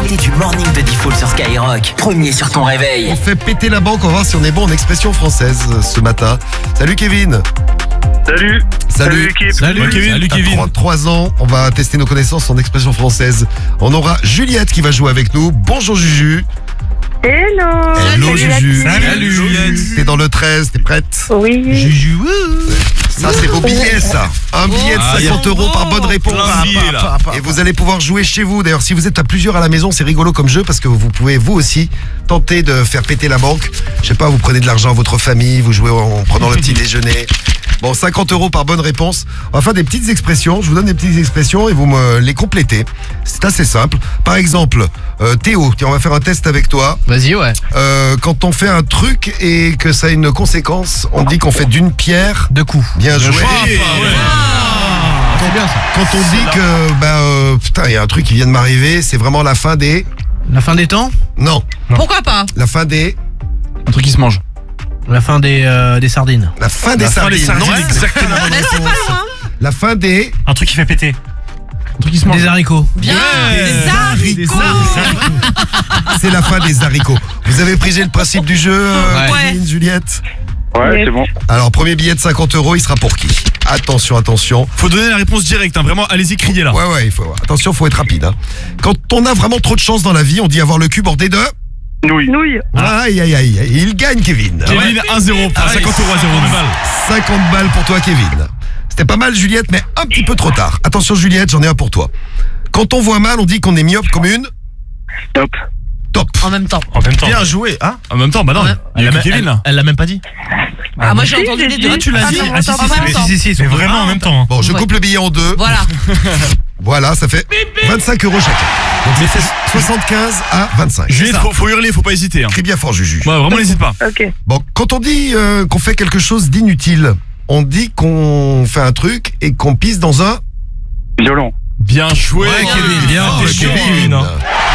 L'été du morning de Diffoul sur Skyrock. Premier sur ton réveil. On fait péter la banque, on va voir si on est bon en expression française ce matin. Salut Kevin. Salut l'équipe. Salut Kevin. T'as 33 ans, on va tester nos connaissances en expression française. On aura Juliette qui va jouer avec nous. Bonjour Juju. Hello. Hello Juju. Salut Juliette. T'es dans le 13, t'es prête? Oui. Juju. Ça c'est vos billets ça. Un billet de 50 € par bonne réponse. Plein de billets, là. Et vous allez pouvoir jouer chez vous. D'ailleurs, si vous êtes à plusieurs à la maison, c'est rigolo comme jeu parce que vous pouvez vous aussi tenter de faire péter la banque. Je sais pas, vous prenez de l'argent à votre famille, vous jouez en prenant le petit déjeuner. Bon, 50 € par bonne réponse. On va faire des petites expressions. Je vous donne des petites expressions et vous me les complétez. C'est assez simple. Par exemple, Théo, tiens, on va faire un test avec toi. Vas-y, ouais. Quand on fait un truc et que ça a une conséquence, on dit qu'on fait d'une pierre. Deux coups. Bien joué. C'est bien ça. Quand on dit que, putain, il y a un truc qui vient de m'arriver, c'est vraiment la fin des... La fin des temps? Non, Pourquoi pas? la fin des... Un truc qui se mange. La fin des sardines. La fin des sardines. Non, exactement. Mais c'est pas loin. la fin des... Un truc qui fait péter. Un truc qui se mange. Des haricots. Bien. Des haricots. C'est la fin des haricots. vous avez pris le principe du jeu, Ouais. Kevin, Juliette? Ouais, c'est bon. Alors, premier billet de 50 €, il sera pour qui? Attention, attention. Faut donner la réponse directe, hein. Vraiment, allez-y, criez là. Ouais, il faut... Attention, faut être rapide. Hein. Quand on a vraiment trop de chance dans la vie, on dit avoir le cul bordé de... Nouilles. Aïe, il gagne, Kevin. Kevin, 1-0. 50 € à 0. 50 balles pour toi, Kevin. C'était pas mal, Juliette, mais un petit peu trop tard. Attention, Juliette, j'en ai un pour toi. Quand on voit mal, on dit qu'on est myope comme une... Top. Top. En même temps. En même temps. Bien joué, hein? En même temps, bah non. Ouais. Il y a que Kevin là. Elle l'a même pas dit. Ah, moi j'ai entendu les deux. tu l'as dit? Ah, si, en même temps. C'est vraiment en même temps. Bon, je Ouais. coupe le billet en deux. Voilà. Voilà, ça fait 25 € chacun. Donc c'est 75 à 25. Juliette, faut hurler, faut pas hésiter. Hein. Crie bien fort, Juju. Ouais, vraiment, n'hésite pas. Ok. Bon, quand on dit qu'on fait quelque chose d'inutile, on dit qu'on fait un truc et qu'on pisse dans un... Violon. Bien joué, Kevin. bien Oh, T'es chaud, Kevin. hein.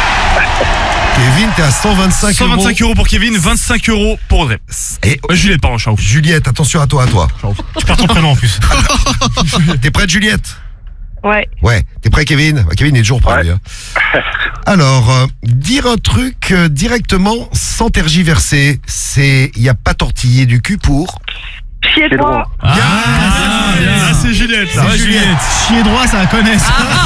Kevin, t'es à 125 €. 125 € pour Kevin, 25 € pour Audrey. Et Juliette, pardon, je suis ouf. Juliette, attention à toi. Je perds ton prénom en plus. T'es prête, Juliette? Ouais. Ouais. T'es prêt, Kevin? Bah, Kevin est toujours prêt, Ouais. lui, hein. Alors, dire un truc directement sans tergiverser, c'est... Il n'y a pas tortillé du cul pour... Chier droit. Ah, c'est Juliette. Ça. C'est Juliette. Chier droit, ça la connaît.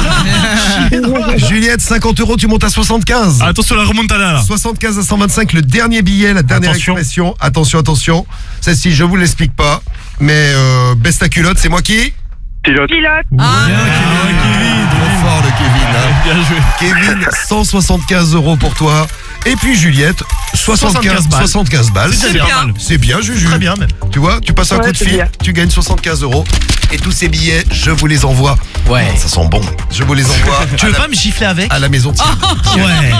Juliette, 50 €, tu montes à 75. Attention la remontada là. 75 à 125, le dernier billet, la dernière Attention. expression. Attention. Celle-ci, je vous l'explique pas. Mais baisse ta culotte, c'est moi qui? Pilote. Ah, Kevin. Trop fort, le Kevin. Hein. Bien joué. Kevin, 175 € pour toi. Et puis Juliette, 75 balles. C'est bien. pas mal. C'est bien, Juju. Très bien, même. Tu vois, tu passes un Ouais, coup de c'est fil, bien. tu gagnes 75 €. Et tous ces billets, je vous les envoie. Ouais. Ça sent bon. Je vous les envoie Tu veux pas me gifler avec? à la maison. Tiens. Ouais.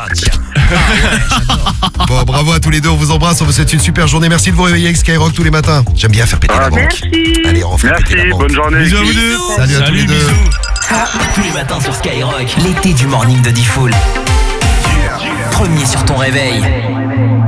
Bon, bravo à tous les deux, on vous embrasse, on vous souhaite une super journée. Merci de vous réveiller avec Skyrock tous les matins. J'aime bien faire péter la banque. Merci. Allez, on refait péter la Merci, banque. bonne journée. Bisous à vous deux. Salut à tous les deux. bisous. Tous les matins sur Skyrock. L'été du morning de Diffoul. Premier sur ton réveil.